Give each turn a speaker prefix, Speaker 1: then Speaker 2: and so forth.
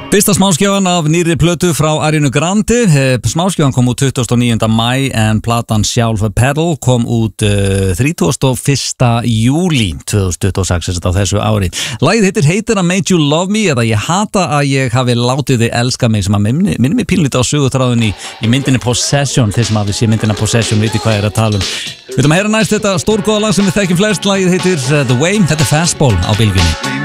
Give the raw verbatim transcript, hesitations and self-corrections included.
Speaker 1: Fyrsta smáskjáðan af nýrri plötu frá Ariana Grande. Smáskjáðan kom út tuttugasta og níunda maí en platan sjálf Pedal kom út uh, þrítugasta og fyrsta júlí tvö þúsund tuttugu og sex á þessu ári. Lagið heitir heitir I Made You Love Me eða Ég hata að ég hafi látið þig elska mig, sem að minni, minni mig pínlítið á sögutráðun í, í myndinni Possession. Þeir sem hafi sé myndina Possession viti hvað ég er að tala um. Við ætlum að heyra næst þetta stórgóða lag sem við þekkjum flest. Lagið heitir uh, The Way. Þetta er Fastball á bylgjunni.